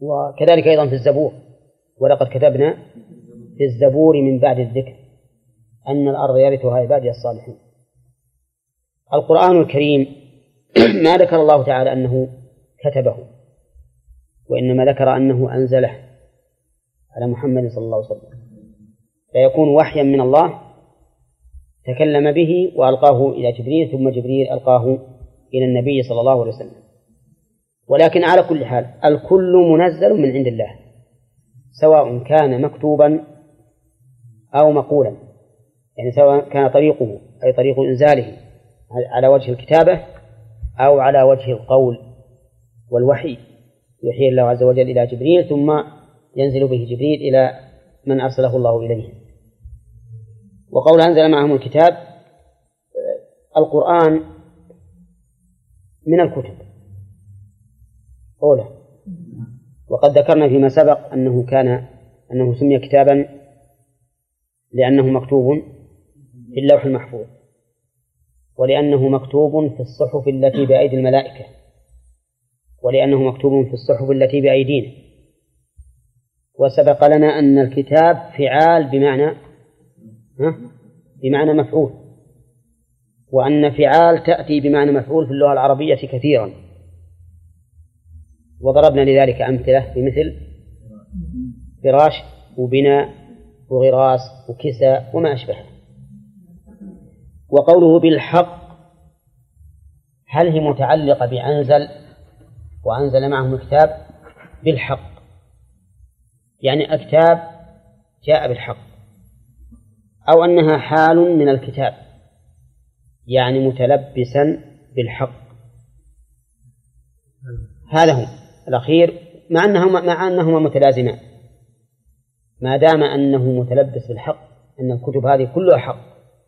وكذلك أيضا في الزبور: ولقد كتبنا في الزبور من بعد الذكر أن الأرض يرثها عبادي الصالحين. القرآن الكريم ما ذكر الله تعالى أنه كتبه، وإنما ذكر أنه أنزله على محمد صلى الله عليه وسلم، فيكون وحيا من الله تكلم به وألقاه إلى جبريل، ثم جبريل ألقاه إلى النبي صلى الله عليه وسلم. ولكن على كل حال الكل منزل من عند الله، سواء كان مكتوبا أو مقولا، يعني سواء كان طريقه أي طريق إنزاله على وجه الكتابة أو على وجه القول والوحي، يوحي الله عز وجل إلى جبريل ثم ينزل به جبريل إلى من أرسله الله إليه. وقول أنزل معهم الكتاب، القرآن من الكتب أولى، وقد ذكرنا فيما سبق أنه سمي كتابا لأنه مكتوب في اللوح المحفوظ، ولأنه مكتوب في الصحف التي بأيدي الملائكة، ولأنه مكتوب في الصحف التي بأيدينا. وسبق لنا أن الكتاب فعال بمعنى مفعول، وأن فعال تأتي بمعنى مفعول في اللغة العربية كثيرا، وضربنا لذلك أمثلة بمثل فراش وبناء وغراس وكساء وما أشبهه. وقوله بالحق هل هي متعلقة بأنزل وأنزل معهم الكتاب؟ بالحق يعني الكتاب جاء بالحق، أو أنها حال من الكتاب يعني متلبسا بالحق. هذا هو الأخير، مع أنهما متلازمان، ما دام أنه متلبس بالحق، أن الكتب هذه كلها حق،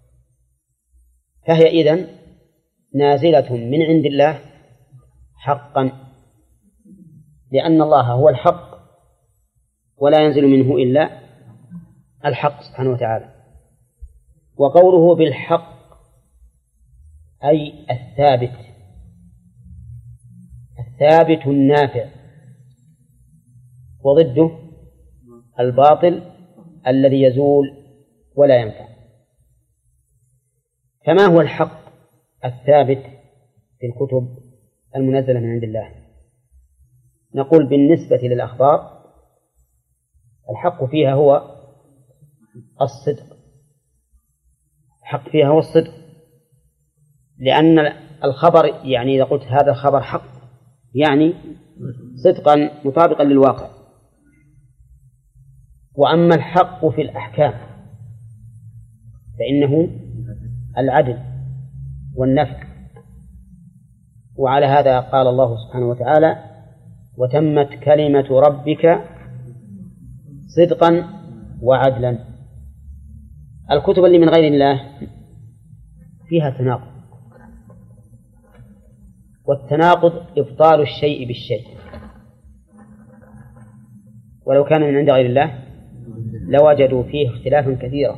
فهي إذن نازلة من عند الله حقا، لأن الله هو الحق ولا ينزل منه إلا الحق سبحانه وتعالى. وقوله بالحق أي الثابت النافع، وضده الباطل الذي يزول ولا ينفع. فما هو الحق الثابت في الكتب المنزلة من عند الله؟ نقول بالنسبة للأخبار الحق فيها هو الصدق، الحق فيها هو الصدق، لأن الخبر يعني إذا قلت هذا الخبر حق يعني صدقا مطابقا للواقع. وأما الحق في الأحكام فإنه العدل والنفع، وعلى هذا قال الله سبحانه وتعالى: وتمت كلمة ربك صدقا وعدلا. الكتب اللي من غير الله فيها تناقض، والتناقض إبطال الشيء بالشيء، ولو كان من عند غير الله لوجدوا فيه اختلافا كثيرا.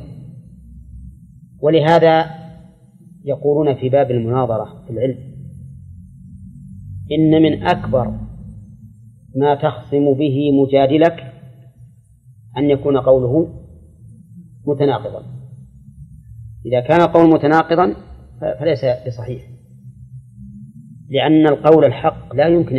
ولهذا يقولون في باب المناظرة في العلم إن من أكبر ما تخصم به مجادلك أن يكون قوله متناقضا. إذا كان القول متناقضا فليس بصحيح، لأن القول الحق لا يمكن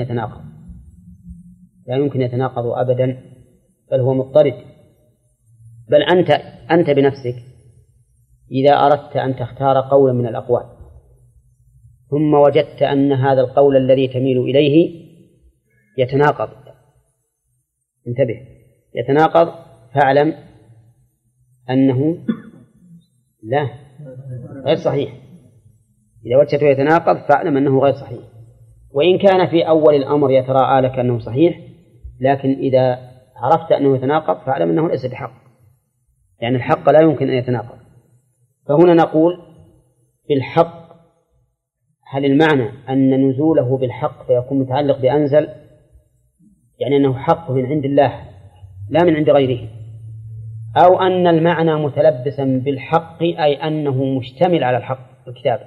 يتناقض أبدا، بل هو مضطرد. بل أنت بنفسك إذا أردت أن تختار قولا من الأقوال ثم وجدت أن هذا القول الذي تميل إليه يتناقض، انتبه، يتناقض، فاعلم أنه لا غير صحيح. إذا وجدته يتناقض فاعلم أنه غير صحيح، وإن كان في أول الأمر يتراءى لك أنه صحيح، لكن إذا عرفت أنه يتناقض فاعلم أنه ليس بحق، يعني الحق لا يمكن أن يتناقض. فهنا نقول بالحق، هل المعنى أن نزوله بالحق فيكون متعلق بأنزل، يعني أنه حق من عند الله لا من عند غيره، أو أن المعنى متلبسا بالحق أي أنه مشتمل على الحق الكتاب؟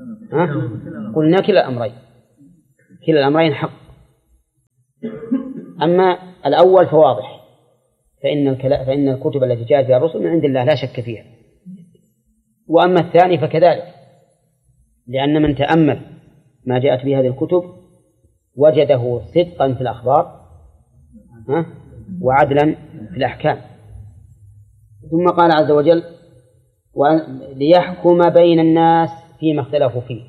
قلنا كلا الأمرين حق. أما الأول فواضح، فإن الكتب التي جاءت بها الرسل من عند الله لا شك فيها. وأما الثاني فكذلك، لأن من تأمل ما جاءت به هذه الكتب وجده صدقا في الأخبار وعدلا في الأحكام. ثم قال عز وجل: ليحكم بين الناس فيما اختلفوا فيه.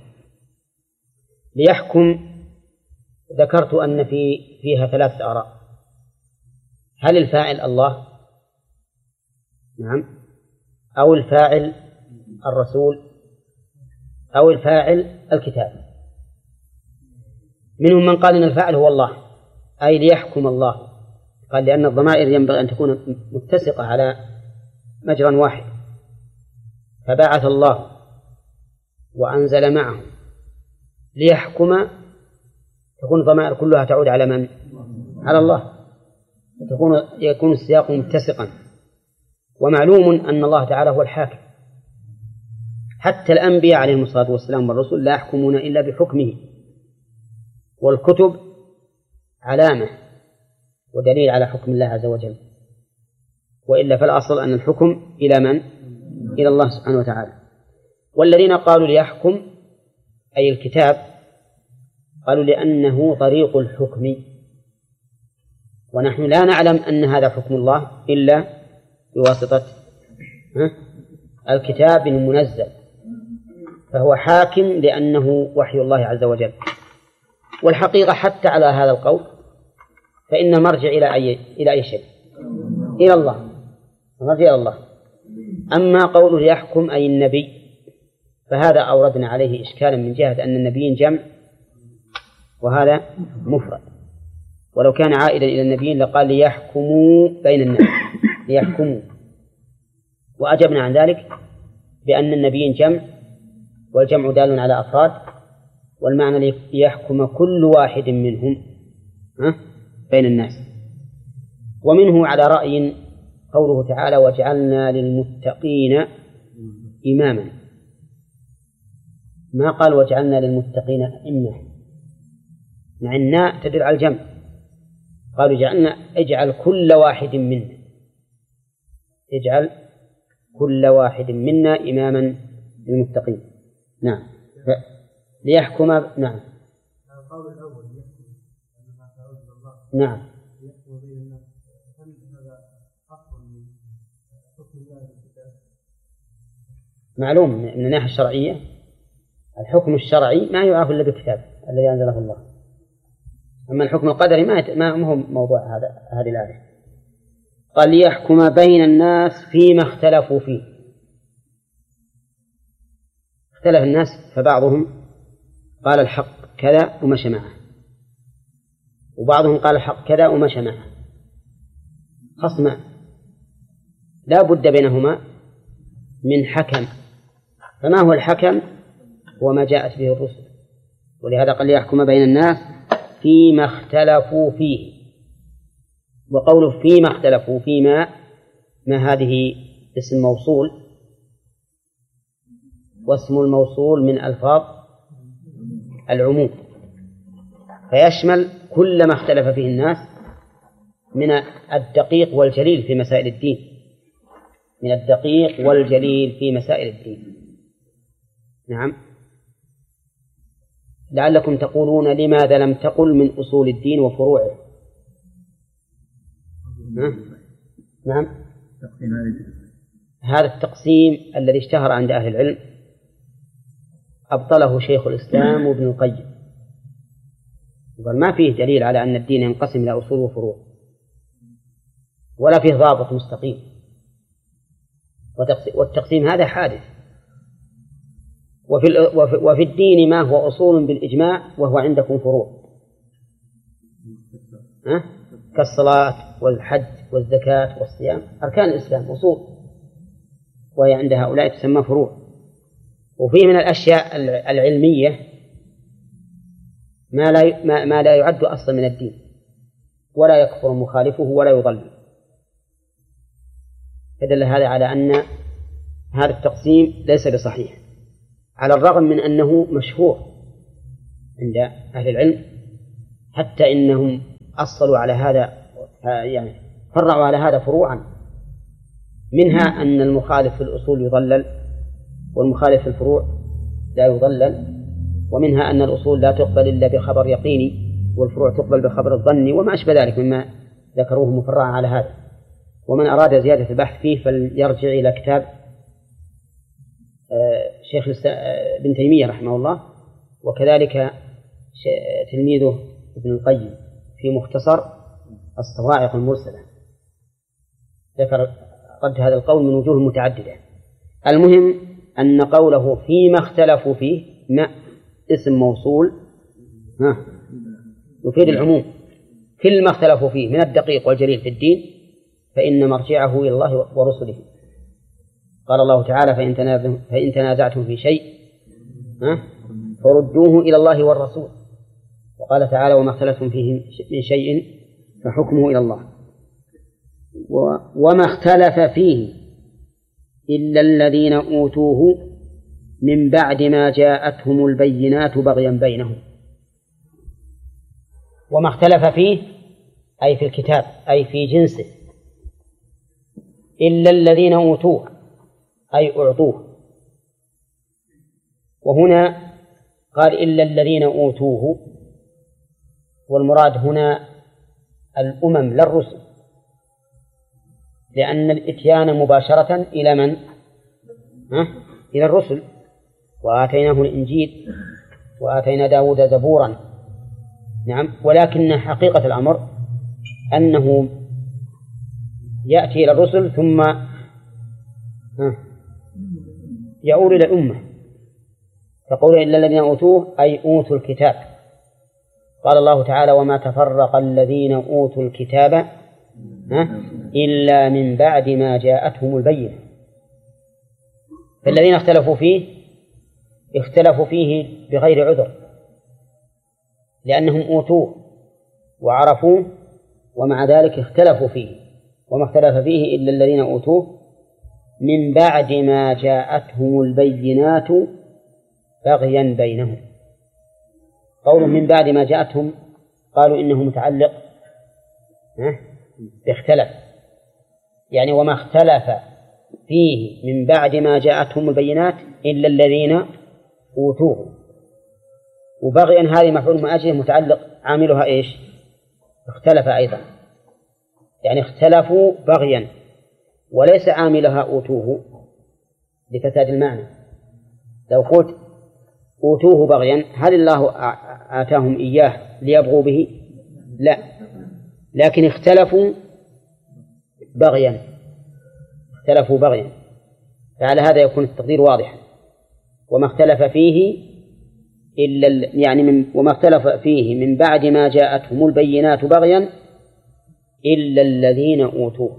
ليحكم ذكرت أن فيها 3 آراء: هل الفاعل الله؟ نعم. أو الفاعل الرسول؟ أو الفاعل الكتاب؟ منهم من قال إن الفاعل هو الله، أي ليحكم الله، قال لأن الضمائر ينبغي أن تكون متسقة على مجرى واحد، فبعث الله وأنزل معه ليحكم، تكون الضمائر كلها تعود على من؟ على الله، يكون السياق متسقا. ومعلوم أن الله تعالى هو الحاكم، حتى الأنبياء عليهم الصلاة والسلام والرسل لا يحكمون إلا بحكمه، والكتب علامة ودليل على حكم الله عز وجل، وإلا فالأصل أن الحكم إلى من؟ إلى الله سبحانه وتعالى. والذين قالوا ليحكم أي الكتاب قالوا لأنه طريق الحكم، ونحن لا نعلم أن هذا حكم الله إلا بواسطة الكتاب المنزل، فهو حاكم لأنه وحي الله عز وجل. والحقيقة حتى على هذا القول فإن المرجع إلى أي شيء؟ إلى الله، المرجع إلى الله. أما قوله ليحكم أي النبي فهذا أوردنا عليه إشكالا من جهة أن النبيين جمع وهذا مفرد، ولو كان عائدا إلى النبيين لقال ليحكموا بين الناس، ليحكموا. وأجبنا عن ذلك بأن النبيين جمع، والجمع دال على أفراد، والمعنى ليحكم كل واحد منهم بين الناس. ومنه على رأي قوله تعالى: وجعلنا للمتقين إماما، ما قال وجعلنا للمتقين أئمة، مع الناء تدل على الجمع، قالوا جعلنا اجعل كل واحد منا، اجعل كل واحد منا إماما للمتقين. نعم. ليحكم. نعم. نعم. معلوم من الناحية الشرعية الحكم الشرعي ما يعرف إلا بالكتاب الذي أنزله الله، أما الحكم القدري ما هو موضوع هذه الآية. قال ليحكم بين الناس فيما اختلفوا فيه. اختلف الناس فبعضهم قال الحق كذا ومشى معه، وبعضهم قال الحق كذا ومشى معه، خصمان لا بد بينهما من حكم. فما هو الحكم؟ هو ما جاءت به الرسل، ولهذا قال ليحكم بين الناس فيما اختلفوا فيه. وقوله فيما اختلفوا، فيما ما هذه اسم موصول، واسم الموصول من ألفاظ العموم، فيشمل كل ما اختلف فيه الناس من الدقيق والجليل في مسائل الدين، من الدقيق والجليل في مسائل الدين. نعم. لعلكم تقولون لماذا لم تقل من أصول الدين وفروعه؟ نعم. هذا التقسيم الذي اشتهر عند أهل العلم أبطله شيخ الإسلام وابن القيم، وقال ما فيه دليل على أن الدين ينقسم إلى أصول وفروع، ولا فيه ضابط مستقيم، والتقسيم هذا حادث. وفي الدين ما هو أصول بالإجماع وهو عندكم فروع، كالصلاة والحج والزكاة والصيام، أركان الإسلام أصول، وهي عند هؤلاء تسمى فروع. وفيه من الأشياء العلمية ما لا يعد أصلا من الدين، ولا يكفر مخالفه ولا يضل. فدل هذا على أن هذا التقسيم ليس بصحيح، على الرغم من أنه مشهور عند أهل العلم، حتى إنهم أصلوا على هذا، يعني فرعوا على هذا فروعا، منها أن المخالف في الأصول يضلل والمخالف في الفروع لا يضلل، ومنها أن الأصول لا تقبل إلا بخبر يقيني والفروع تقبل بخبر الظني وما أشبه ذلك مما ذكروه مفرعا على هذا. ومن أراد زيادة البحث فيه فليرجع إلى كتاب شيخ ابن تيمية رحمه الله، وكذلك تلميذه ابن القيم في مختصر الصواعق المرسلة، ذكر رد هذا القول من وجوه متعددة. المهم أن قوله فيما اختلفوا فيه ما اسم موصول يفيد العموم، كل ما اختلفوا فيه من الدقيق والجليل في الدين فإن مرجعه إلى الله ورسله. قال الله تعالى فإن تنازعتم في شيء فردوه إلى الله والرسول، وقال تعالى وما اختلفتم فيه من شيء فحكمه إلى الله. وما اختلف فيه إلا الذين أوتوه من بعد ما جاءتهم البينات بغيا بينهم. وما اختلف فيه أي في الكتاب أي في جنسه، إلا الذين أوتوه أي أعطوه. وهنا قال إلا الذين أوتوه، والمراد هنا الأمم لا الرسل، لأن الإتيان مباشرة إلى من؟ إلى الرسل. وآتيناه الإنجيل وآتينا داود زبورا، نعم، ولكن حقيقة الأمر أنه يأتي إلى الرسل ثم يعود إلى الأمة. فقول إلا الذين أوتوه أي أوتوا الكتاب. قال الله تعالى وما تفرق الذين أوتوا الكتاب إلا من بعد ما جاءتهم البينة. فالذين اختلفوا فيه بغير عذر، لأنهم أوتوه وعرفوه ومع ذلك اختلفوا فيه. وما اختلف فيه إلا الذين أوتوه من بعد ما جاءتهم البينات بغيا بينهم. قول من بعد ما جاءتهم قالوا إنه متعلق باختلف، يعني وما اختلف فيه من بعد ما جاءتهم البينات إلا الذين أوتوه. وبغيا هذه مفعول من أجله متعلق عاملها إيش؟ اختلف أيضا، يعني اختلفوا بغيا، وليس عاملها أوتوه لفساد المعنى. لو قلت أوتوه بغيا هل الله آتاهم إياه ليبغوا به؟ لا، لكن اختلفوا بغيا، فعلى هذا يكون التقدير واضحا. وما اختلف فيه وما اختلف فيه من بعد ما جاءتهم البينات بغيا إلا الذين أوتوه.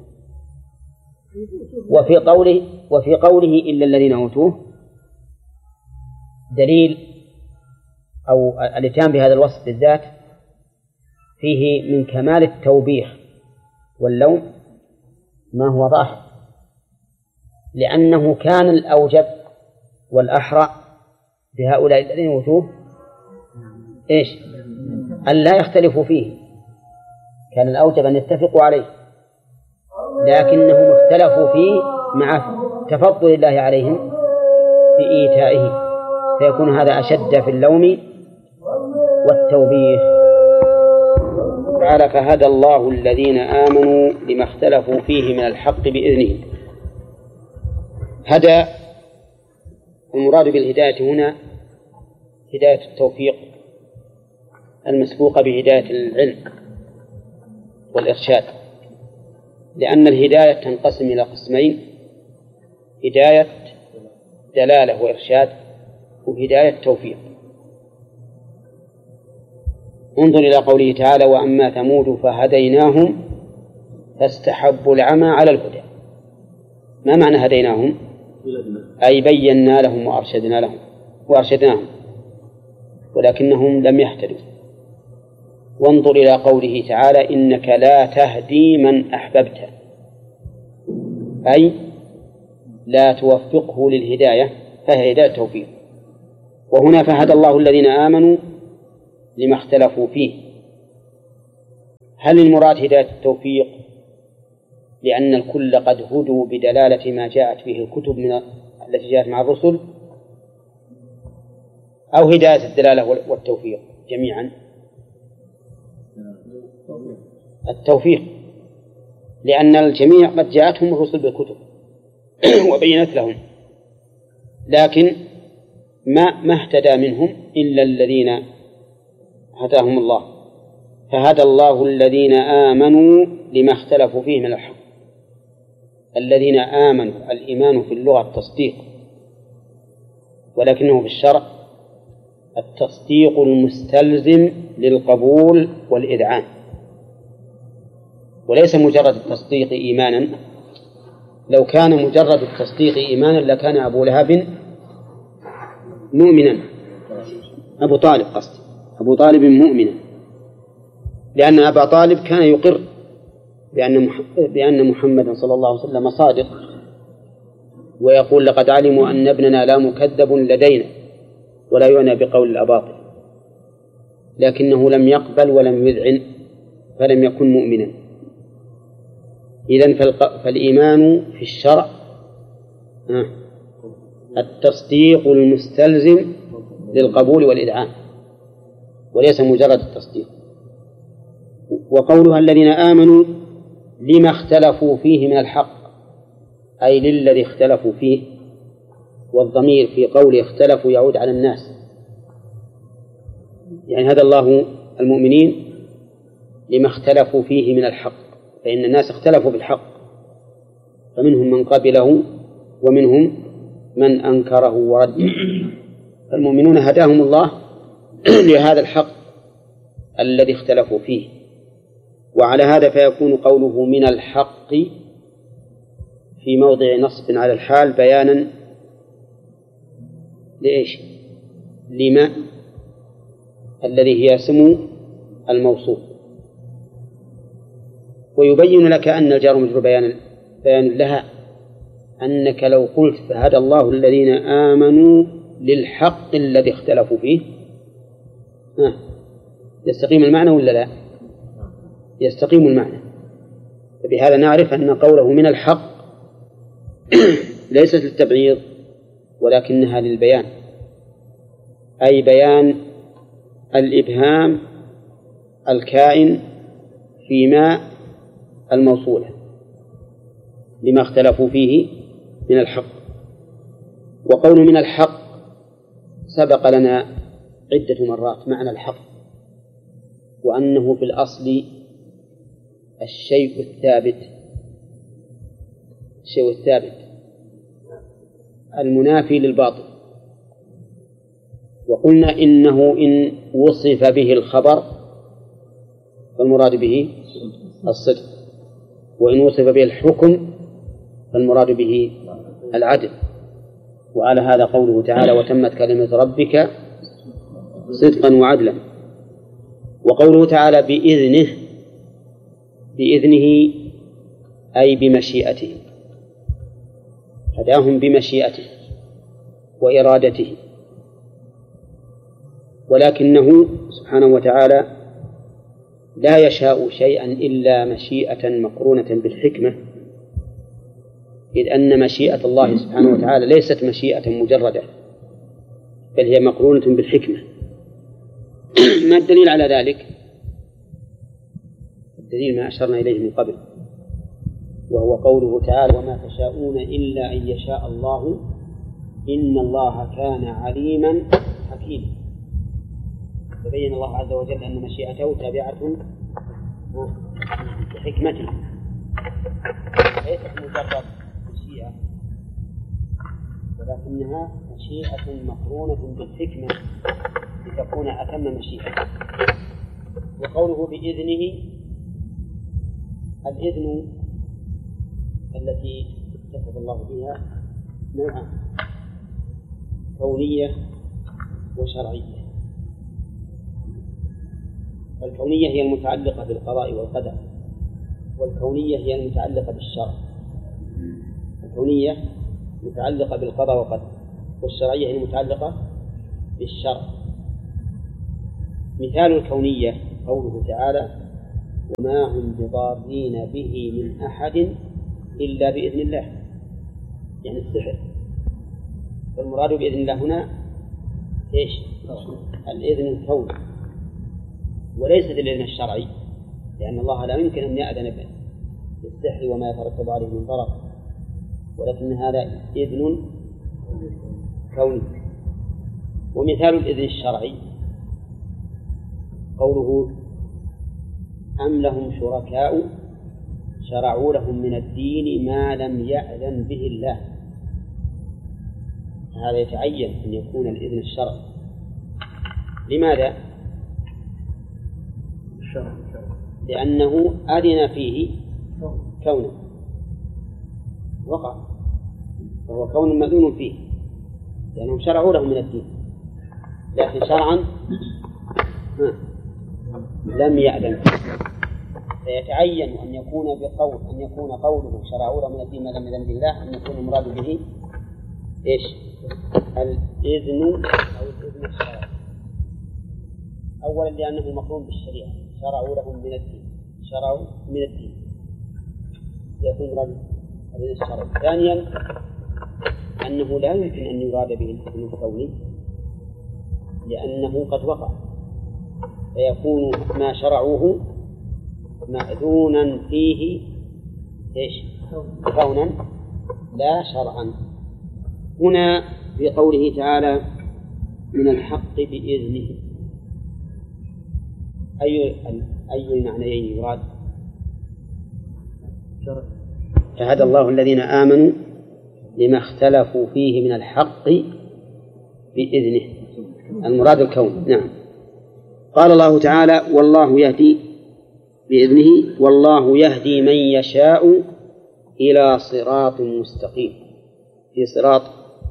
وفي قوله إلا الذين أوتوه دليل أو الاتيان بهذا الوصف بالذات فيه من كمال التوبيخ واللوم ما هو ظاهر، لأنه كان الأوجب والأحرى بهؤلاء الذين أوتوه إيش؟ أن لا يختلفوا فيه، كان الأوجب أن يتفقوا عليه، لكنهم اختلفوا فيه مع تفضل الله عليهم بإيتائه، فيكون هذا أشد في اللوم والتوبيخ. تعالى فهدى الله الذين آمنوا لما اختلفوا فيه من الحق بإذنه. هدى المراد بالهداية هنا هداية التوفيق المسبوقة بهداية العلم والإرشاد، لأن الهداية تنقسم إلى قسمين: هداية دلالة وإرشاد، وهداية توفيق. انظر إلى قوله تعالى وأما ثمود فهديناهم فاستحبوا العمى على الهدى. ما معنى هديناهم؟ أي بينا لهم وأرشدناهم ولكنهم لم يهتدوا. وانظر إلى قوله تعالى إنك لا تهدي من أحببت، أي لا توفقه للهداية، فهي هداية توفيق. وهنا فهدى الله الذين آمنوا لما اختلفوا فيه، هل المراد هداية التوفيق لأن الكل قد هدوا بدلالة ما جاءت به الكتب التي جاءت مع الرسل، أو هداية الدلالة والتوفيق جميعا؟ التوفيق، لأن الجميع قد جاءتهم الرسل بالكتب وبينت لهم، لكن ما اهتدى منهم إلا الذين هداهم الله، فهدى الله الذين آمنوا لما اختلفوا فيه من الحق. الذين آمنوا، الإيمان في اللغة التصديق، ولكنه في الشرع التصديق المستلزم للقبول والإذعان، وليس مجرد التصديق إيمانا. لو كان مجرد التصديق إيمانا لكان أبو لهب مؤمنا، أبو طالب مؤمنا، لأن أبا طالب كان يقر بأن محمدا صلى الله عليه وسلم صادق، ويقول لقد علموا أن ابننا لا مكذب لدينا ولا يعنى بقول الأباطل، لكنه لم يقبل ولم يذعن فلم يكن مؤمنا. إذن فالإيمان في الشرع التصديق المستلزم للقبول والإذعان، وليس مجرد التصديق. وقولها الذين آمنوا لما اختلفوا فيه من الحق، أي للذي اختلفوا فيه، والضمير في قول اختلفوا يعود على الناس، يعني هدى الله المؤمنين لما اختلفوا فيه من الحق، فإن الناس اختلفوا بالحق، فمنهم من قبله ومنهم من أنكره ورده، فالمؤمنون هداهم الله لهذا الحق الذي اختلفوا فيه. وعلى هذا فيكون قوله من الحق في موضع نصب على الحال بيانا لإيش؟ لما الذي هي اسم الموصول، ويبين لك أن الجار والمجرور بيان لها، أنك لو قلت فهدى الله الذين آمنوا للحق الذي اختلفوا فيه يستقيم المعنى ولا لا؟ يستقيم المعنى. فبهذا نعرف أن قوله من الحق ليست للتبعيض ولكنها للبيان، أي بيان الإبهام الكائن فيما الموصولة لما اختلفوا فيه من الحق. وقول من الحق سبق لنا عدة مرات معنى الحق، وأنه في الأصل الشيء الثابت المنافي للباطل. وقلنا إنه إن وصف به الخبر فالمراد به الصدق، وإن وصف به الحكم فالمراد به العدل. وعلى هذا قوله تعالى وتمت كلمة ربك صدقا وعدلا. وقوله تعالى بإذنه أي بمشيئته، هداهم بمشيئته وإرادته، ولكنه سبحانه وتعالى لا يشاء شيئا إلا مشيئة مقرونة بالحكمة، إذ أن مشيئة الله سبحانه وتعالى ليست مشيئة مجردة، بل هي مقرونة بالحكمة. ما الدليل على ذلك؟ الدليل ما أشرنا إليه من قبل، وهو قوله تعالى وما تشاءون إلا أن يشاء الله إن الله كان عليما حكيما. تبين الله عز وجل أن مشيئته تابعة لحكمته، ليست مجرد مشيئة ولكنها مشيئة مقرونة بالحكمة لتكون أتم مشيئة. وقوله بإذنه، الإذن التي اتصف الله بها نوعان: كونية وشرعية. الكونية هي المتعلقة بالقضاء والقدر، والكونية هي المتعلقة بالشرع. الكونية متعلقة بالقضاء والقدر، والشرعية هي المتعلقة بالشرع. مثال الكونية قوله تعالى وما هم بضارين به من أحد إلا بإذن الله، يعني السحر. فالمراد بإذن الله هنا إيش؟ الإذن الكوني وليست الإذن الشرعي، لأن الله لا يمكن أن يأذن بالسحر وما يترتب عليه من ضرر، ولكن هذا إذن كوني. ومثال الإذن الشرعي قوله أم لهم شركاء شرعوا لهم من الدين ما لم يأذن به الله. هذا يتعين أن يكون الإذن الشرعي. لماذا؟ لأنه أذن فيه كونه وقع، وهو كون مأذون فيه لأنهم شرعوا لهم من الدين، لكن شرعا لم يأذن. فيتعين أن يكون قوله شرعوا لهم من الدين ما لم يأذن به الله أن يكون المراد به إيش؟ الإذن أو الإذن الشرعي. أولا لأنه مقرون بالشريعة، شرعوا لهم من الدين، شرعوا من الدين يكون مراد الإذن الشرعي. ثانيا أنه لا يمكن أن يراد به الإذن الكوني لأنه قد وقع، فيكون ما شرعوه مأذونا فيه إيش؟ كونا لا شرعا. هنا في قوله تعالى من الحق بإذنه، أي المعنيين يراد؟ فهدى الله الذين آمنوا لما اختلفوا فيه من الحق بإذنه، المراد الكون. نعم. قال الله تعالى والله يهدي بإذنه والله يهدي من يشاء إلى صراط مستقيم. في صراط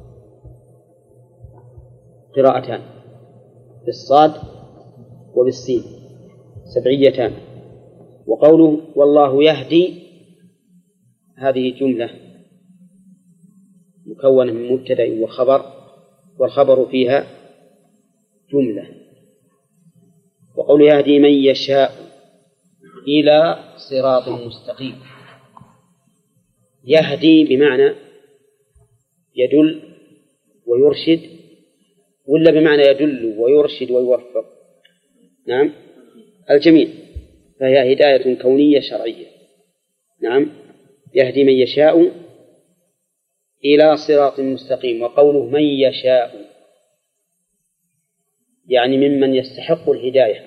قراءتان بالصاد وبالسين سبعيتان. وقوله والله يهدي هذه جملة مكونة من مبتدأ وخبر، والخبر فيها جملة. وقوله يهدي من يشاء إلى صراط مستقيم، يهدي بمعنى يدل ويرشد، ولا بمعنى يدل ويرشد ويوفق؟ نعم الجميع، فهي هداية كونية شرعية. نعم يهدي من يشاء إلى صراط مستقيم. وقوله من يشاء يعني ممن يستحق الهداية،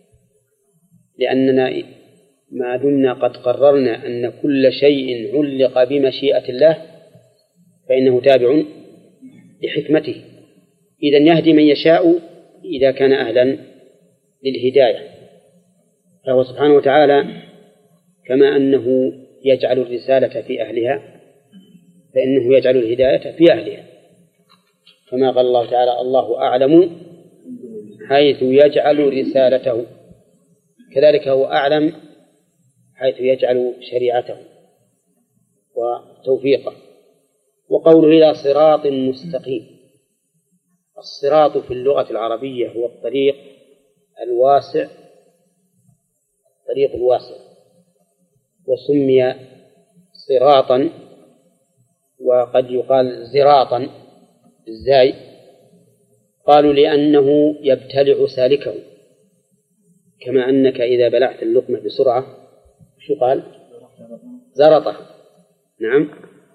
لأننا ما دمنا قد قررنا أن كل شيء علق بمشيئة الله فإنه تابع لحكمته. إذن يهدي من يشاء إذا كان أهلا للهداية، فهو سبحانه وتعالى كما أنه يجعل الرسالة في أهلها فإنه يجعل الهداية في أهلها، كما قال الله تعالى الله أعلم حيث يجعل رسالته، كذلك هو أعلم حيث يجعل شريعته وتوفيقه. وقوله إلى صراط مستقيم، الصراط في اللغة العربية هو الطريق الواسع، الطريق الواسع، وسمي صراطا وقد يقال زراطا بالزاي. قالوا لأنه يبتلع سالكه، كما أنك إذا بلعت اللقمة بسرعة شو قال؟ زرطه. نعم،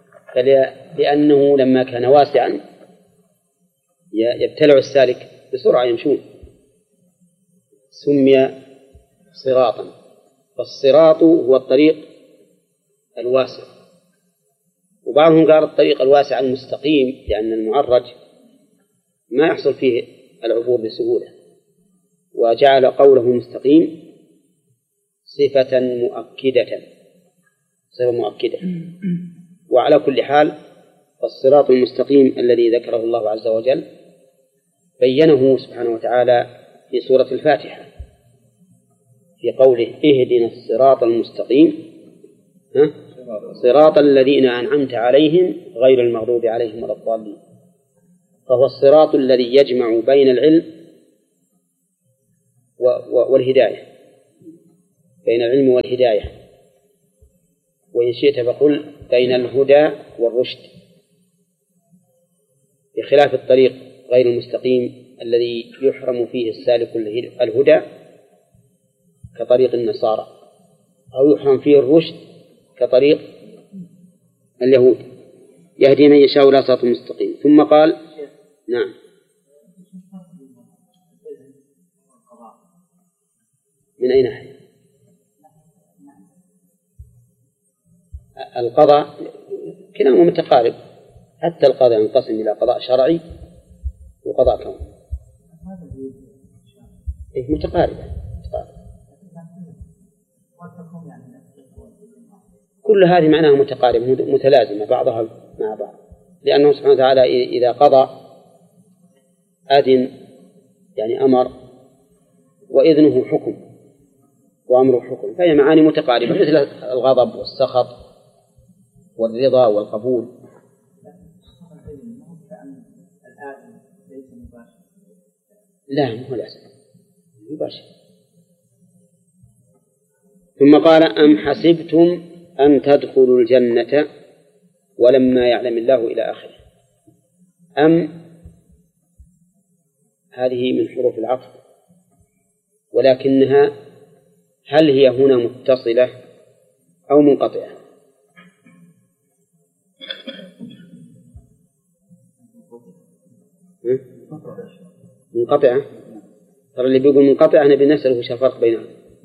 لأنه لما كان واسعا يبتلع السالك بسرعة يمشون، سمي صراطا. فالصراط هو الطريق الواسع. وبعضهم قال الطريق الواسع المستقيم، لأن المعرج ما يحصل فيه العبور بسهولة، وجعل قوله مستقيم صفة مؤكدة، صفة مؤكدة. وعلى كل حال فالصراط المستقيم الذي ذكره الله عز وجل بينه سبحانه وتعالى في سورة الفاتحة في قوله اهدنا الصراط المستقيم صراط الذين أنعمت عليهم غير المغضوب عليهم ولا الضالين. فهو الصراط الذي يجمع بين العلم والهداية، بين العلم والهداية، وإن شئت فقل بين الهدى والرشد، بخلاف الطريق غير المستقيم الذي يحرم فيه السالك الهدى كطريق النصارى، أو يحرم فيه الرشد كطريق اليهود، يهدي من يشاء إلى صراط مستقيم. ثم قال نعم. من أي ناحية؟ القضاء كلاهما متقارب، حتى القضاء ينقسم إلى قضاء شرعي وقضاء كوني. متقاربة. كل هذه معناها متقاربة متلازمة بعضها مع بعض، لأنه سبحانه وتعالى إذا قضى أذن يعني أمر، وإذنه حكم وأمره حكم، فهي معاني متقاربة مثل الغضب والسخط والرضا والقبول. لا مو لازم مباشر. ثم قال أم حسبتم أن تدخلوا الجنة ولما يعلم الله إلى آخره. أم هذه من حروف العطف، ولكنها هل هي هنا متصلة أو منقطعة؟ منقطعة. ترى اللي بيقول منقطعة أنا بنسأله وش الفرق بينها،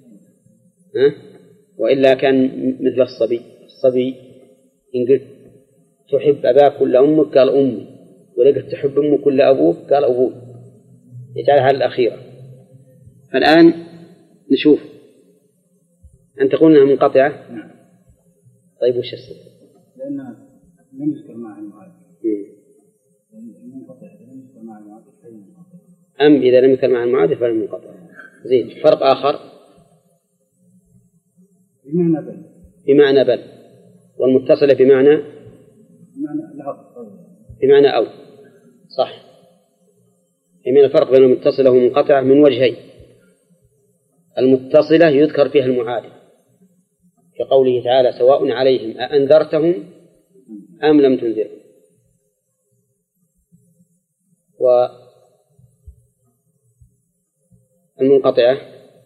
وإلا كان مثل الصبي إن قلت تحب أباك ولا أمك قال أمي، ولا قلت تحب أمك ولا أبوك قال أبوي، يجعلها الأخيرة. فالآن نشوف أن تقول أنها منقطعة. طيب وش السبب؟ لأنها لم يذكر معها المعارف. أم إذا لم يذكر معها المعارف فلم منقطع. زين. فرق آخر بمعنى بل، والمتصلة بمعنى أو. صح. من الفرق بين المتصلة والمنقطعة من وجهين. المتصلة يذكر فيها المعارف كقوله تعالى سواء عليهم أأنذرتهم أم لم تنذرهم، والمنقطعة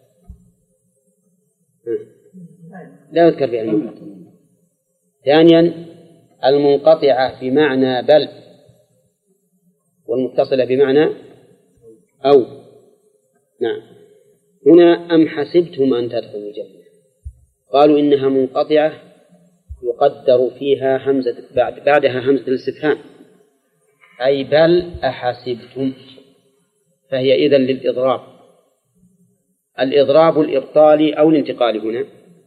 لا يذكر فيها المنقطعة. ثانيا المنقطعة بمعنى بل، والمتصلة بمعنى أو. نعم. هنا أم حسبتم أن تدخلوا الجنة، قالوا إنها منقطعة يقدر فيها همزة بعدها همزة الاستفهام، أي بل أحسبتم، فهي إذن للإضراب. الإضراب الإبطالي أو الانتقالي هنا؟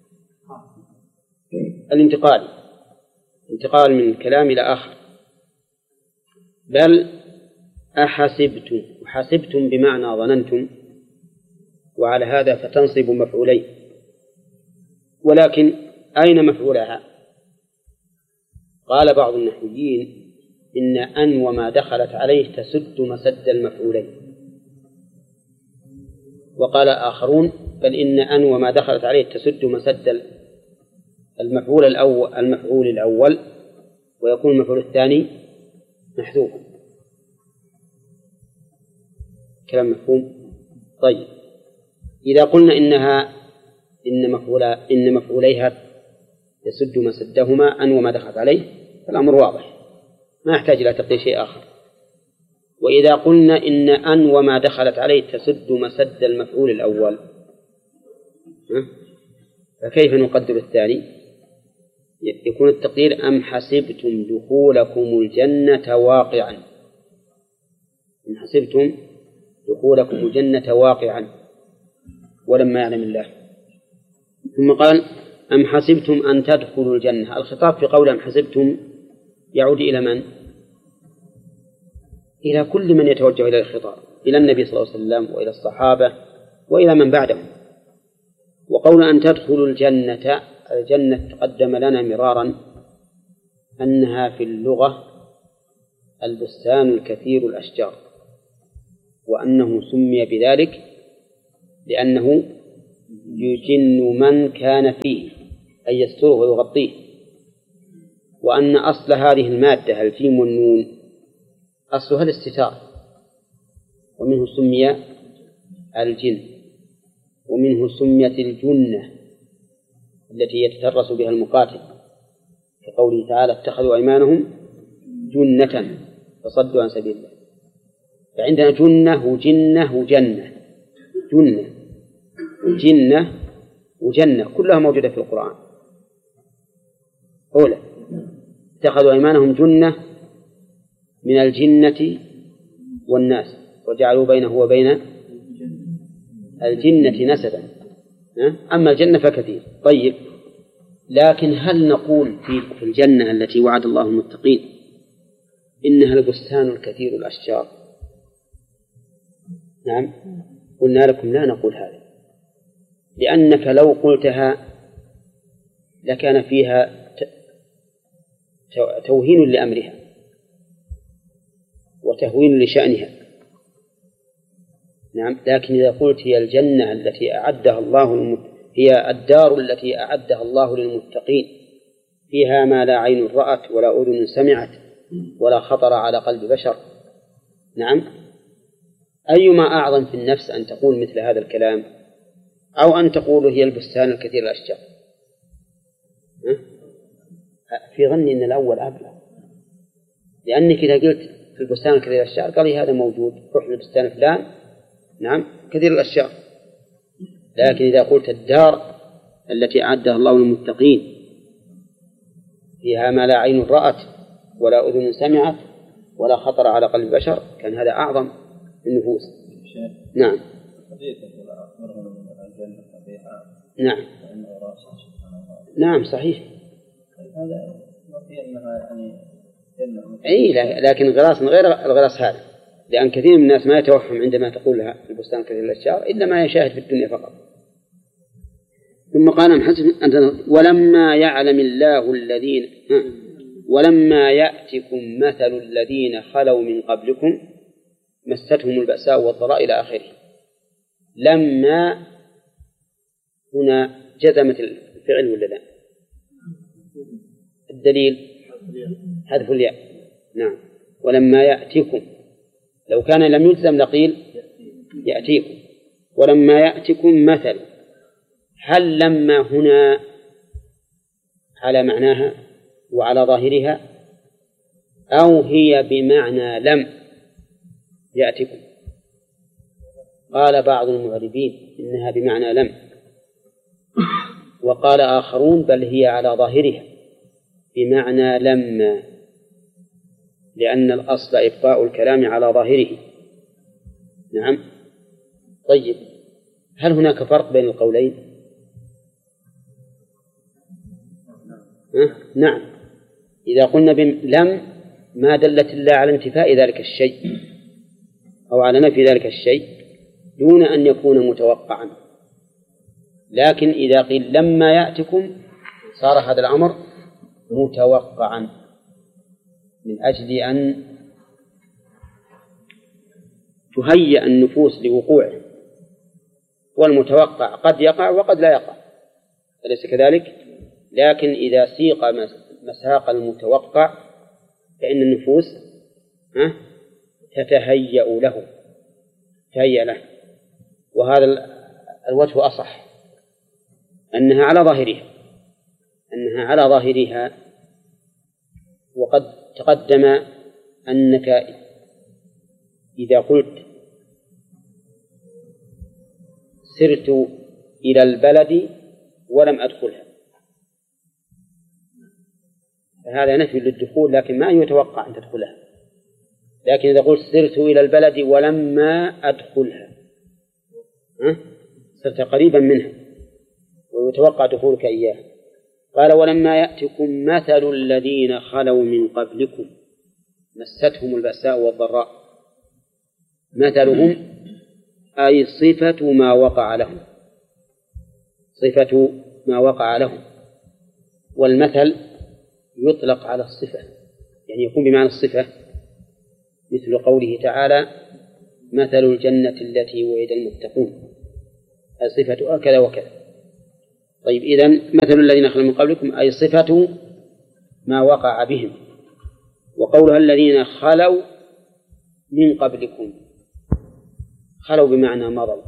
الانتقالي، انتقال من كلام إلى آخر. بل أحسبتم، وحسبتم بمعنى ظننتم، وعلى هذا فتنصب مفعولين، ولكن أين مفعولها؟ قال بعض النحويين إن أن وما دخلت عليه تسد مسد المفعولين، وقال آخرون بل إن أن وما دخلت عليه تسد مسد المفعول الأول ويكون المفعول الثاني محذوفا. كلام مفهوم؟ طيب إذا قلنا إن مفعوليها يسد مسدهما أن وما دخلت عليه فالأمر واضح ما يحتاج إلى تقدير شيء آخر. وإذا قلنا إن أن وما دخلت عليه تسد مسد المفعول الأول فكيف نقدر الثاني؟ يكون التقدير أم حسبتم دخولكم الجنة واقعا، أم حسبتم دخولكم الجنة واقعا ولما يعلم الله. ثم قال أم حسبتم أن تدخلوا الجنة. الخطاب في قول أم حسبتم يعود إلى من؟ إلى كل من يتوجه إلى الخطاب، إلى النبي صلى الله عليه وسلم وإلى الصحابة وإلى من بعدهم. وقول أن تدخلوا الجنة، الجنة تقدم لنا مرارا أنها في اللغة البستان الكثير الأشجار، وأنه سمي بذلك لأنه يجن من كان فيه أي يستره ويغطيه. وأن أصل هذه المادة الجيم والنون أصلها الاستتار، ومنه سمي الجن، ومنه سميت الجنة التي يتترس بها المقاتل، كقوله تعالى اتخذوا أيمانهم جنة فصدوا عن سبيل الله. فعندنا جنة وجنة وجنة، جنة وجنة وجنة كلها موجودة في القرآن. أولى اتخذوا أيمانهم جنة من الجنة والناس وجعلوا بينه وبين الجنة نسبا، أما الجنة فكثير. طيب، لكن هل نقول في الجنة التي وعد الله المتقين إنها البستان الكثير الأشجار؟ نعم، قلنا لكم لا نقول هذا، لأنك لو قلتها لكان فيها توهين لأمرها وتهوين لشأنها. نعم، لكن إذا قلت هي الجنة التي أعدها الله هي الدار التي أعدها الله للمتقين، فيها ما لا عين رأت ولا أذن سمعت ولا خطر على قلب بشر. نعم، أيما أعظم في النفس أن تقول مثل هذا الكلام أو أن تقول هي البستان الكثير الأشجار؟ في ظني أن الأول أبلغ، لأنك إذا قلت في البستان الكثير الأشجار قال لي هذا موجود، روح للبستان فلان نعم كثير الأشجار. لكن إذا قلت الدار التي أعدها الله للمتقين فيها ما لا عين رأت ولا أذن سمعت ولا خطر على قلب بشر، كان هذا أعظم النفوس. نعم. نعم. نعم صحيح. أي، لكن غراس غير الغراس هذا، لأن كثير من الناس ما يتوهم عندما تقول لها في البستان كثير الأشجار إلا ما يشاهد في الدنيا فقط. ثم قال أم حسب ولما يعلم الله الذين ولما يأتكم مثل الذين خلوا من قبلكم مستهم البأساء والضراء إلى آخره. لما هنا جزمت الفعل ولا لا؟ الدليل حذف الياء. نعم، ولما يأتكم، لو كان لم يجزم لقيل يأتيكم. ولما يأتكم مثل، هل لما هنا على معناها وعلى ظاهرها أو هي بمعنى لم يأتكم؟ قال بعض المعربين إنها بمعنى لم، وقال آخرون بل هي على ظاهرها بمعنى لما، لأن الأصل إبقاء الكلام على ظاهره. نعم. طيب، هل هناك فرق بين القولين؟ نعم، إذا قلنا لم ما دلت إلا على انتفاء ذلك الشيء أو على نفي ذلك الشيء دون أن يكون متوقعا، لكن إذا قيل لما يأتكم صار هذا الأمر متوقعا من أجل أن تهيأ النفوس لوقوعه، والمتوقع قد يقع وقد لا يقع، أليس كذلك؟ لكن إذا سيق مساق المتوقع فإن النفوس تتهيأ له، وهذا الوجه أصح، أنها على ظاهرها. وقد تقدم أنك إذا قلت سرت إلى البلد ولم أدخلها فهذا نفي للدخول، لكن ما يتوقع أن تدخلها. لكن إذا قلت سرت إلى البلد ولما أدخلها صرت قريبا منها ويتوقع دخولك إياها. قال ولما يأتكم مثل الذين خلوا من قبلكم مستهم البأساء والضراء. مثلهم أي صفة ما وقع لهم، والمثل يطلق على الصفة، يعني يكون بمعنى الصفة، مثل قوله تعالى مثل الجنة التي وعد المتقون، صفة كذا وكذا. طيب إذن مثل الذين خلوا من قبلكم أي صفة ما وقع بهم. وقولها الذين خلوا من قبلكم، خلوا بمعنى مضوا،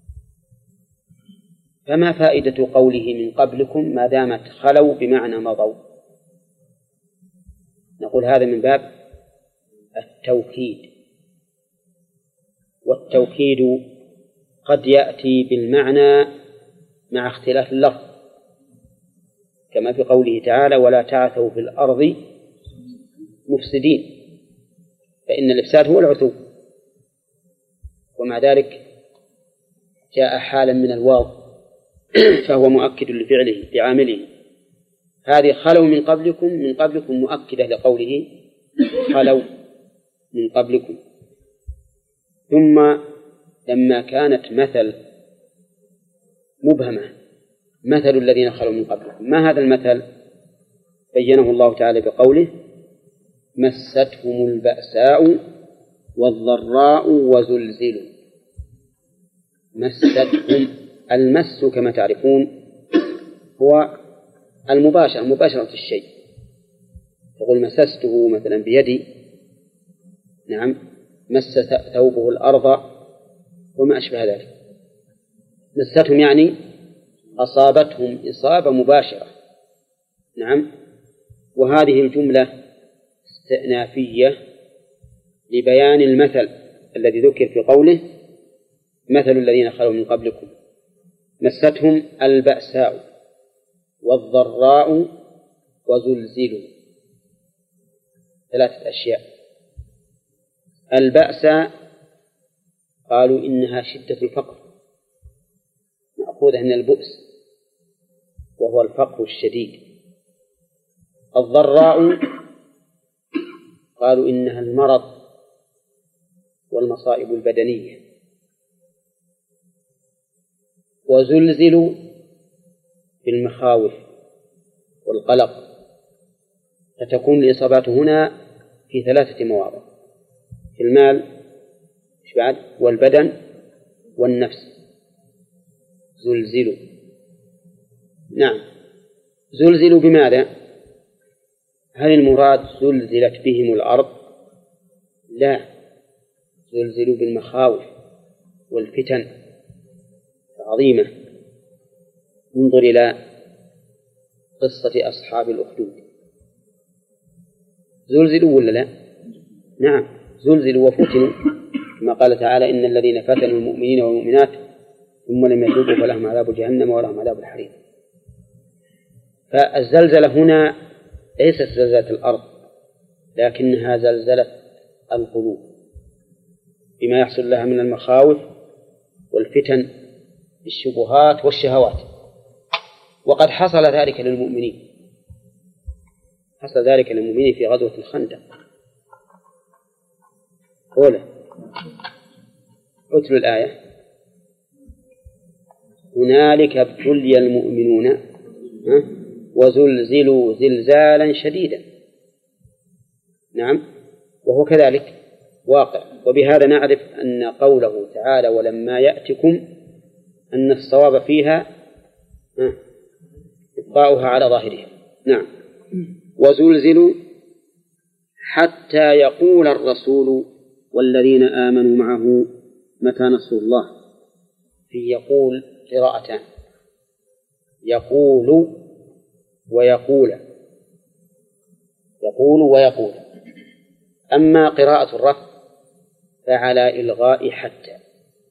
فما فائدة قوله من قبلكم ما دامت خلوا بمعنى مضوا؟ نقول هذا من باب التوكيد، والتوكيد قد يأتي بالمعنى مع اختلاف اللفظ، كما في قوله تعالى ولا تعثوا في الأرض مفسدين، فإن الإفساد هو العثو، ومع ذلك جاء حالا من الواو فهو مؤكد لفعله بعامله. هذه خلوا من قبلكم، من قبلكم مؤكدة لقوله خلوا من قبلكم. ثم لما كانت مثل مبهمة، مثل الذين خلوا من قبلكم، ما هذا المثل؟ بينه الله تعالى بقوله مستهم البأساء والضراء وزلزلوا. مستهم، المس كما تعرفون هو مباشرة الشيء، تقول مسسته مثلا بيدي، نعم، مس ثوبه الأرض وما أشبه ذلك. مستهم يعني أصابتهم إصابة مباشرة، نعم. وهذه الجملة استئنافية لبيان المثل الذي ذكر في قوله مثل الذين خلوا من قبلكم مستهم البأساء والضراء وزلزلوا. ثلاثة أشياء. البأس قالوا إنها شدة الفقر، مأخوذة من البؤس وهو الفقر الشديد. الضراء قالوا إنها المرض والمصائب البدنية. وزلزلوا بالمخاوف والقلق، فتكون الإصابات هنا في ثلاثة مواضع: في المال والبدن والنفس. زلزلوا، نعم. زلزلوا بماذا؟ هل المراد زلزلت بهم الأرض؟ لا، زلزلوا بالمخاوف والفتن عظيمة. انظر إلى قصة أصحاب الأخدود، زلزلوا ولا لا؟ نعم، زلزلوا وفتنوا، كما قال تعالى إن الذين فتنوا المؤمنين والمؤمنات ثم لم يتوبوا فلهم عذاب جهنم ولهم عذاب الحريق. فالزلزلة هنا ليست زلزلة الأرض، لكنها زلزلة القلوب بما يحصل لها من المخاوف والفتن الشبهات والشهوات. وقد حصل ذلك للمؤمنين، حصل ذلك للمؤمنين في غزوة الخندق. أولا اتلوا الآية هنالك ابتلي المؤمنون وزلزلوا زلزالا شديدا. نعم، وهو كذلك واقع. وبهذا نعرف أن قوله تعالى ولما يأتكم أن الصواب فيها إبقاؤها على ظاهرها. نعم. وزلزلوا حتى يقول الرسول والذين آمنوا معه متى نصر الله. في يقول قراءتان، يقول ويقول، يقول ويقول. أما قراءة الرفع فعلى إلغاء حتى،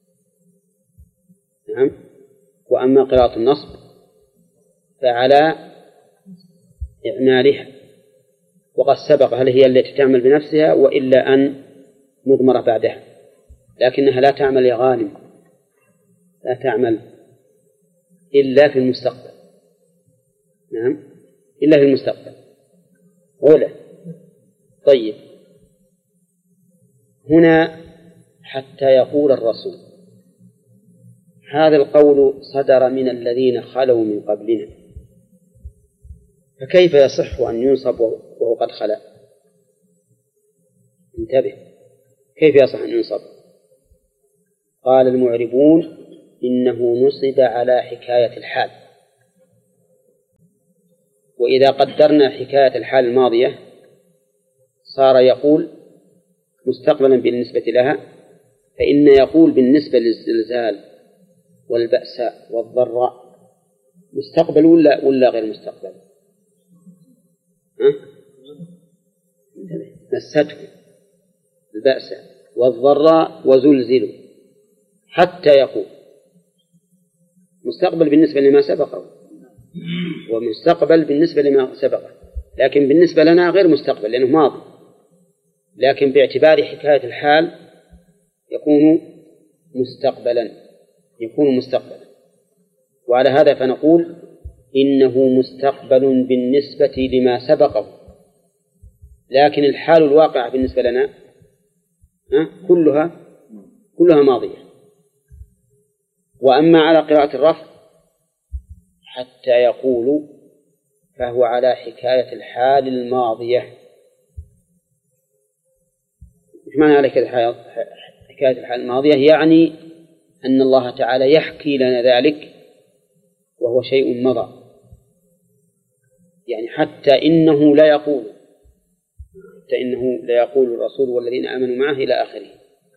نعم. وأما قراءة النصب فعلى إعمالها. وقد سبق هل هي التي تعمل بنفسها وإلا أن نضمر بعدها، لكنها لا تعمل يا غانم، لا تعمل إلا في المستقبل. نعم، إلا في المستقبل. أولى. طيب، هنا حتى يقول الرسول، هذا القول صدر من الذين خلوا من قبلنا، فكيف يصح أن ينصب وهو قد خلا؟ انتبه، كيف يصح أن ينصب؟ قال المعربون إنه نصب على حكاية الحال. وإذا قدرنا حكاية الحال الماضية صار يقول مستقبلا بالنسبة لها، فإن يقول بالنسبة للزلزال والبأساء والضراء مستقبل ولا غير مستقبل؟ مسته البأساء والضراء وزلزلوا، حتى يقول مستقبل بالنسبة لما سبقه ومستقبل بالنسبة لما سبقه، لكن بالنسبة لنا غير مستقبل لأنه ماضي، لكن باعتبار حكاية الحال يكون مستقبلا. وعلى هذا فنقول إنه مستقبل بالنسبة لما سبقه، لكن الحال الواقعة بالنسبة لنا كلها ماضية. وأما على قراءة الرفع حتى يقول فهو على حكاية الحال الماضية. إيش معنى على حكاية الحال الماضية؟ يعني أن الله تعالى يحكي لنا ذلك وهو شيء مضى، يعني حتى إنه لا يقول الرسول والذين آمنوا معه إلى آخره.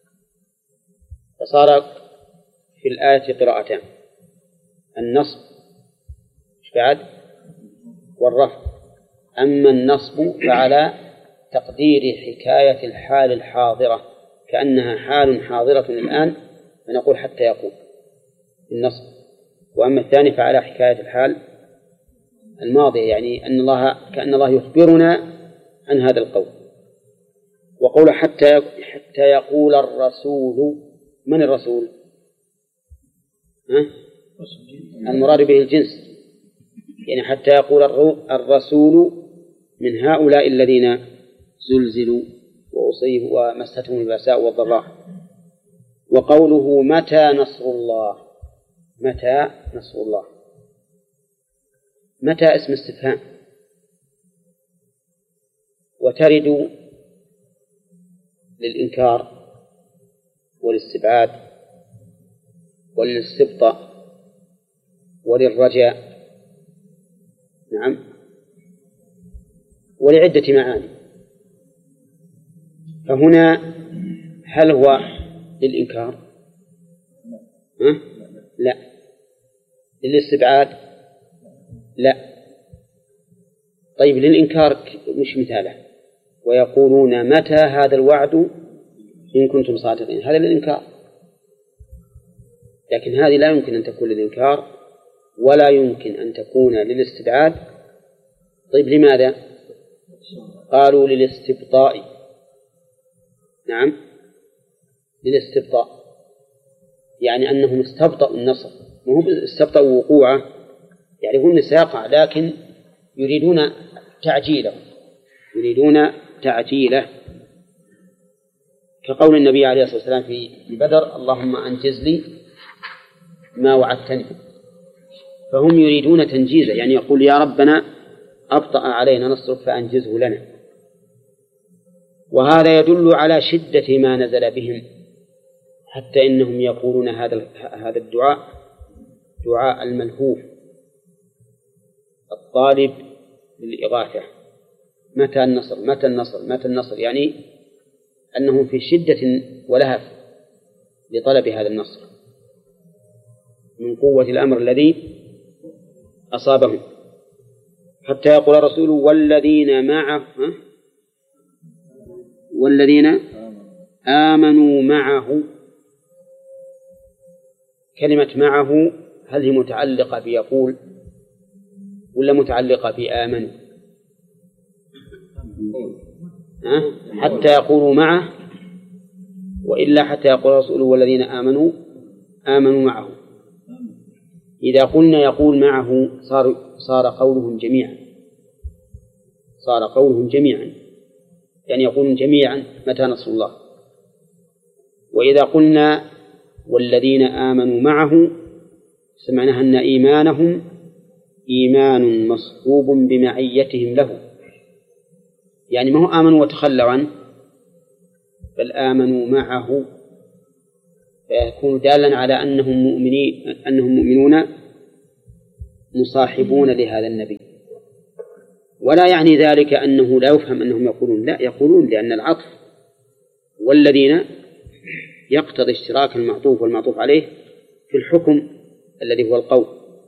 فصار في الآية قراءتان: النصب بعد والرفع. أما النصب فعلى تقدير حكاية الحال الحاضرة كأنها حال حاضرة الآن، فنقول حتى يقول النصب. وأما الثاني فعلى حكاية الحال الماضية، يعني كأن الله يخبرنا عن هذا القول. وقول حتى يقول الرسول، من الرسول؟ المراد به الجنس، يعني حتى يقول الرسول من هؤلاء الذين زلزلوا وأصيبوا ومستهم البأساء والضراء. وقوله متى نصر الله، متى نصر الله، متى اسم استفهام، وترد للإنكار والاستبعاد وللاستبطاء وللرجاء، نعم، ولعدة معاني. فهنا هل هو للإنكار؟ لا. للاستبعاد؟ لا. طيب للإنكار مش مثاله؟ ويقولون متى هذا الوعد إن كنتم صادقين، هذا للإنكار، لكن هذه لا يمكن أن تكون للإنكار ولا يمكن أن تكون للاستبعاد. طيب لماذا؟ قالوا للاستبطاء، نعم، للاستبطاء، يعني أنهم استبطأوا النصر، وهم استبطأوا وقوعه، يعني هم سيقع لكن يريدون تعجيله، كقول النبي عليه الصلاة والسلام في بدر: اللهم أنجز لي ما وعدتني. فهم يريدون تنجيزه، يعني يقول يا ربنا أبطأ علينا نصرك فأنجزه لنا. وهذا يدل على شدة ما نزل بهم، حتى إنهم يقولون هذا الدعاء دعاء الملهوف الطالب للإغاثة: متى النصر، متى النصر، متى النصر، يعني أنهم في شدة ولهف لطلب هذا النصر من قوة الأمر الذي أصابهم. حتى يقول الرسول والذين معه، والذين آمنوا معه. كلمة معه هل هي متعلقة بيقول ولا متعلقة بآمنوا؟ حتى يقولوا معه، وإلا حتى يقول الرسول والذين آمنوا معه. إذا قلنا يقول معه صار قولهم جميعا، يعني يقولون جميعا متى نصر الله. وإذا قلنا والذين آمنوا معه سمعناها أن إيمانهم إيمان مصحوب بمعيتهم له، يعني ما هو آمنوا وتخلوا عنه، بل آمنوا معه فيكون دالا على أنهم مؤمنون مصاحبون لهذا النبي. ولا يعني ذلك أنه لا يفهم أنهم يقولون، لا، يقولون، لأن العطف والذين يقتضي اشتراك المعطوف والمعطوف عليه في الحكم الذي هو القول،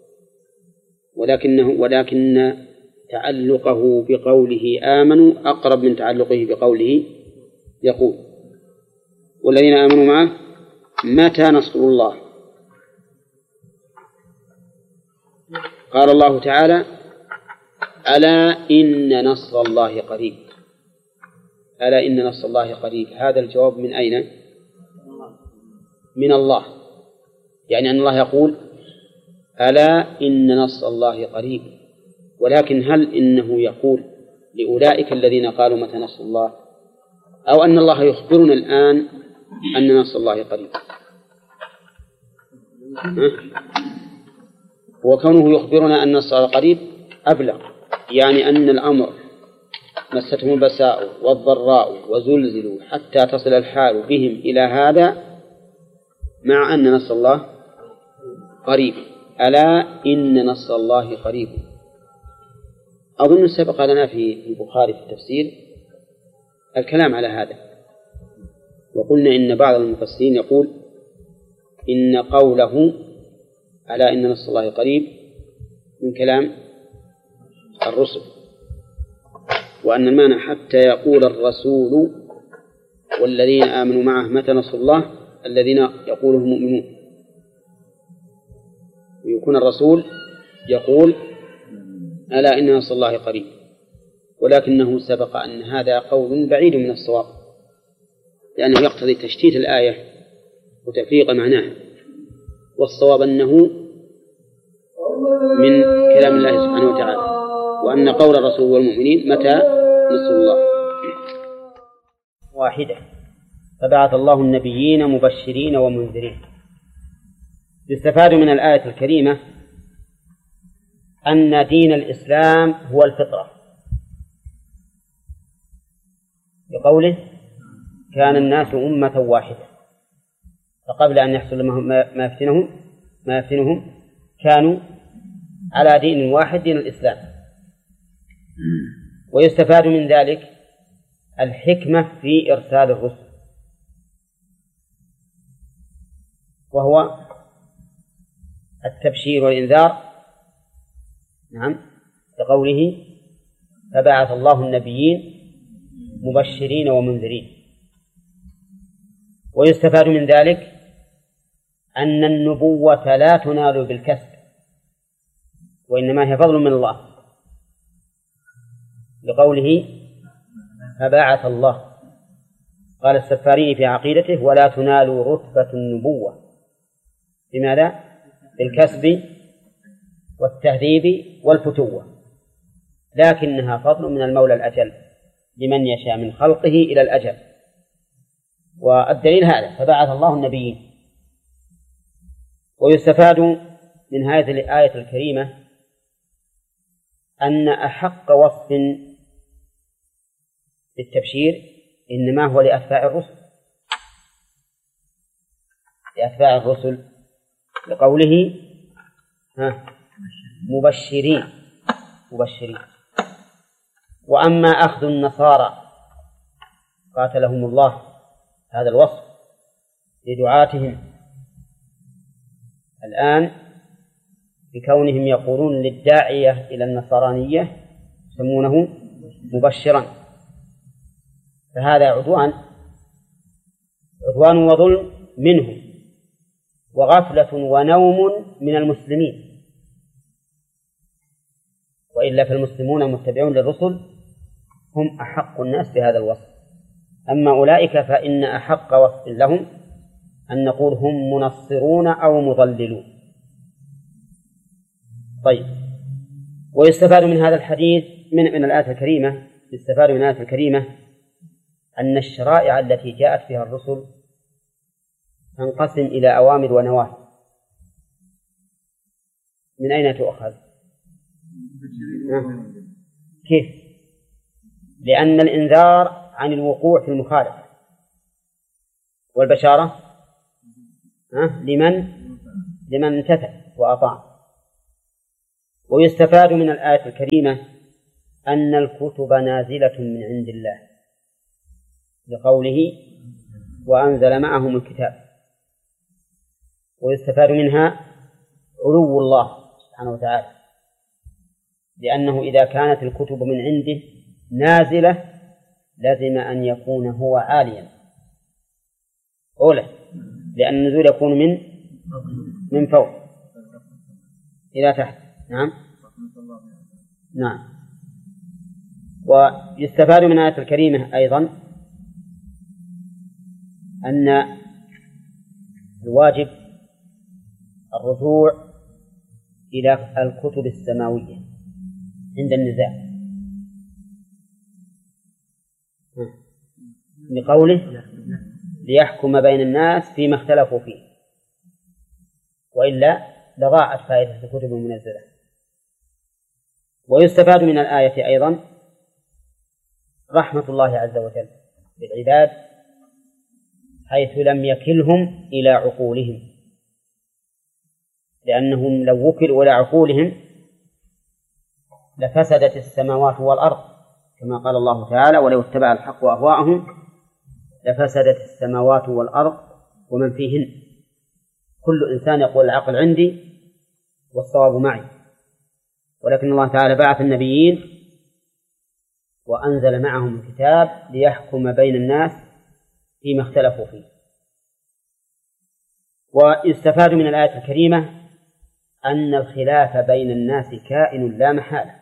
ولكن تعلقه بقوله آمنوا أقرب من تعلقه بقوله يقول. والذين آمنوا معه متى نصر الله؟ قال الله تعالى: ألا إن نصر الله قريب. ألا إن نصر الله قريب، هذا الجواب من أين؟ من الله، يعني أن الله يقول: ألا إن نصر الله قريب. ولكن هل إنه يقول لأولئك الذين قالوا متى نصر الله، أو أن الله يخبرنا الآن أن نصر الله قريب؟ وكونه يخبرنا أن نصر الله قريب أبلغ، يعني أن الأمر مستهم البأساء والضراء وزلزلوا حتى تصل الحال بهم إلى هذا، مع أن نصر الله قريب. ألا إن نصر الله قريب. أظن سبق لنا في البخاري في التفسير الكلام على هذا، وقلنا إن بعض المفسرين يقول إن قوله ألا إن نصر الله قريب من كلام الرسل، وأن المعنى حتى يقول الرسول والذين آمنوا معه متى نصر الله، الذين يقوله المؤمنون، ويكون الرسول يقول ألا إن نصر الله قريب. ولكنه سبق أن هذا قول بعيد من الصواب، لأنه يقتضي تشتيت الآية وتفريق معناها، والصواب أنه من كلام الله سبحانه وتعالى، وأن قول الرسول والمؤمنين متى نصر الله. واحدة: فبعث الله النبيين مبشرين ومنذرين. يستفاد من الآية الكريمة أن دين الإسلام هو الفطرة، بقوله: كان الناس أمة واحدة. فقبل أن يحصل ما يفتنهم كانوا على دين واحد، دين الإسلام. ويستفاد من ذلك الحكمة في إرسال الرسل، وهو التبشير والإنذار. نعم، بقوله: فبعث الله النبيين مبشرين ومنذرين. ويستفاد من ذلك أن النبوة لا تنال بالكسب، وإنما هي فضل من الله، لقوله: فبعث الله. قال السفاري في عقيدته: ولا تنال رتبة النبوة. بماذا؟ بالكسب والتهذيب والفتوة، لكنها فضل من المولى الأجل لمن يشاء من خلقه إلى الأجل. والدليل هذا: فبعث الله النبيين. ويستفاد من هذه الآية الكريمة أن أحق وصف بالتبشير إنما هو لأتباع الرسل، لقوله: مبشرين. وأما أخذ النصارى قاتلهم الله هذا الوصف لدعاتهم الآن بكونهم يقولون للداعية إلى النصرانية يسمونه مبشرا، فهذا عدوان وظلم منهم، وغفلة ونوم من المسلمين. وإلا فالمسلمون المتبعون للرسل هم أحق الناس بهذا الوصف. أما أولئك فإن أحق وصف لهم أن نقول هم منصرون أو مضللون. طيب، ويستفاد من هذا الحديث من الآية الكريمة، يستفاد من الآية الكريمة أن الشرائع التي جاءت فيها الرسل تنقسم إلى أوامر ونواهي. من أين تؤخذ؟ كيف؟ لأن الإنذار عن الوقوع في المخالفة، والبشارة لمن امتثل وأطاع. ويستفاد من الآية الكريمة أن الكتب نازلة من عند الله لقوله وأنزل معهم الكتاب. ويستفاد منها علو الله سبحانه وتعالى، لأنه إذا كانت الكتب من عنده نازلة لازم أن يكون هو عاليا أولا، لأن النزول يكون من فوق إلى تحت. نعم. ويستفاد من الآية الكريمة أيضا أن الواجب الرجوع إلى الكتب السماوية عند النزاع، لقوله ليحكم بين الناس فيما اختلفوا فيه، وإلا لضاعت فائدة الكتب المنزلة. ويستفاد من الآية أيضا رحمة الله عز وجل بالعباد حيث لم يكلهم إلى عقولهم، لأنهم لو وكلوا إلى عقولهم لفسدت السماوات والأرض، كما قال الله تعالى ولو اتبع الحق أهواءهم لفسدت السماوات والأرض ومن فيهن، كل إنسان يقول العقل عندي والصواب معي. ولكن الله تعالى بعث النبيين وأنزل معهم الكتاب ليحكم بين الناس فيما اختلفوا فيه. ويستفاد من الآية الكريمة أن الخلاف بين الناس كائن لا محالة،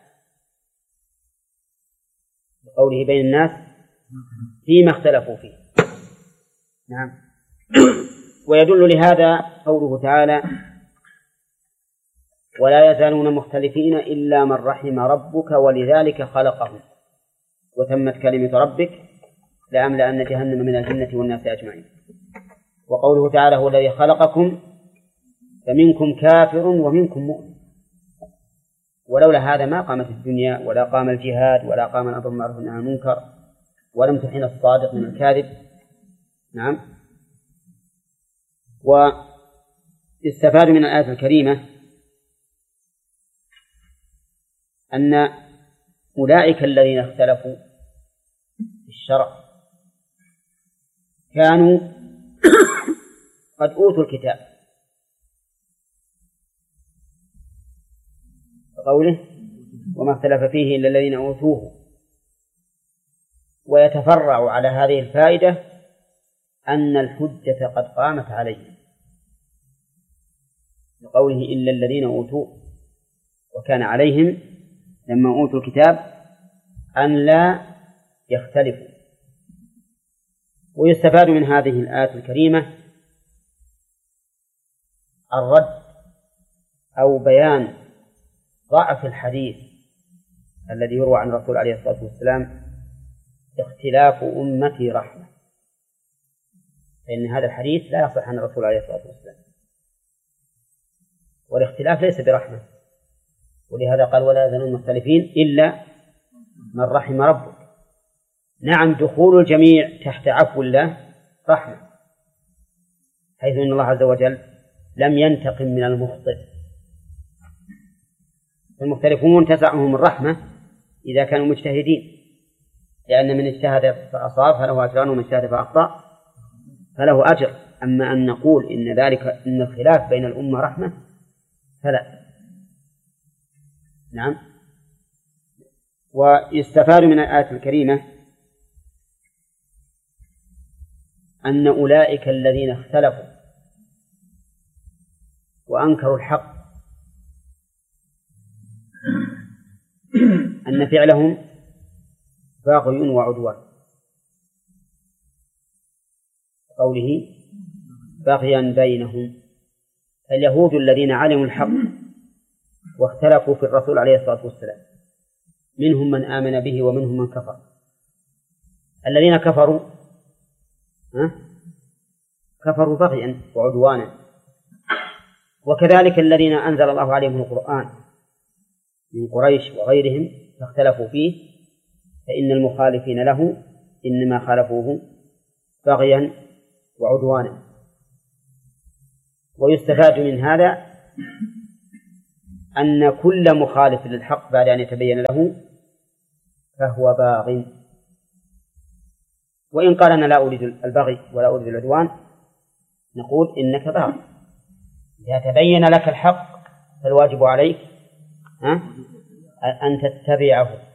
بقوله بين الناس فيما اختلفوا فيه. نعم. ويدل لهذا قوله تعالى ولا يزالون مختلفين إلا من رحم ربك ولذلك خلقهم وتمت كلمة ربك لأملأن جهنم من الجنة والناس أجمعين. وقوله تعالى هو الذي خلقكم فمنكم كافر ومنكم مؤمن، ولولا هذا ما قامت الدنيا ولا قام الجهاد ولا قام الأمر بالمعروف والنهي عن المنكر ولم تحين الصادق من الكاذب. نعم. ويستفاد من الآية الكريمة أن أولئك الذين اختلفوا في الشرع كانوا قد أوتوا الكتاب، قوله وما اختلف فيه إلا الذين أوتوه. ويتفرع على هذه الفائدة أن الحجة قد قامت عليهم، لقوله إلا الذين أوتوه، وكان عليهم لما أوتوا الكتاب أن لا يختلفوا. ويستفاد من هذه الآية الكريمة الرد أو بيان ضعف الحديث الذي يروى عن الرسول عليه الصلاة والسلام اختلاف أمتي رحمة، فإن هذا الحديث لا يصح عن الرسول عليه الصلاة والسلام، والاختلاف ليس برحمة، ولهذا قال ولا يزالون مختلفين إلا من رحم ربك. نعم، دخول الجميع تحت عفو الله رحمة، حيث أن الله عز وجل لم ينتقم من المخطئ، المختلفون تسعهم الرحمة إذا كانوا مجتهدين، لأن من اجتهد فأصاب فله أجران ومن اجتهد فأخطأ فله أجر. أما أن نقول إن ذلك إن الخلاف بين الأمة رحمة فلا. نعم. ويستفاد من الآية الكريمة أن أولئك الذين اختلفوا وأنكروا الحق أن فعلهم باغي وعدوان، قوله باغيا بينهم. اليهود الذين علموا الحق واختلفوا في الرسول عليه الصلاة والسلام منهم من آمن به ومنهم من كفر. الذين كفروا كفروا بغيا وعدوانا، وكذلك الذين أنزل الله عليهم القرآن من قريش وغيرهم فاختلفوا فيه فإن المخالفين له إنما خالفوه بغيا وعدوانا. ويستفاد من هذا أن كل مخالف للحق بعد أن يتبين له فهو باغ، وإن قال أنا لا أريد البغي ولا أريد العدوان نقول إنك باغ. إذا تبين لك الحق فالواجب عليك أن تتبعه